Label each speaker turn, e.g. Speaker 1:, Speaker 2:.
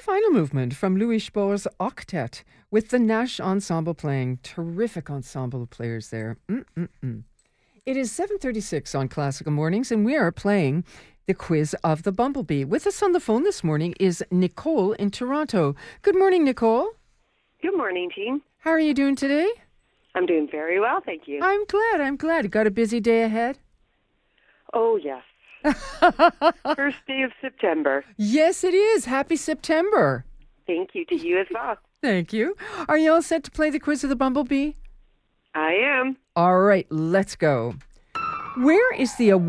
Speaker 1: final movement from Louis Spohr's Octet with the Nash Ensemble playing. Terrific ensemble of players there. It is 7:36 on Classical Mornings, and we are playing the Quiz of the Bumblebee. With us on the phone this morning is Nicole in Toronto. Good morning, Nicole.
Speaker 2: Good morning, team.
Speaker 1: How are you doing today?
Speaker 2: I'm doing very well, thank you.
Speaker 1: I'm glad. You got a busy day ahead?
Speaker 2: Oh, yes. First day of September.
Speaker 1: Yes, it is. Happy September.
Speaker 2: Thank you to you as well.
Speaker 1: Thank you. Are you all set to play the Quiz of the Bumblebee?
Speaker 2: I am.
Speaker 1: All right, let's go. Where is the